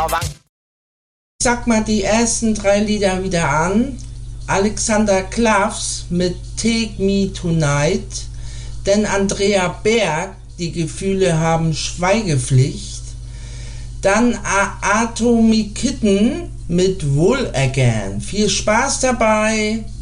Sag mal die ersten 3 Lieder wieder an. Alexander Klavs mit Take Me Tonight, dann Andrea Berg, Die Gefühle haben Schweigepflicht, dann Atomic Kitten mit Wohl Again. Viel Spaß dabei!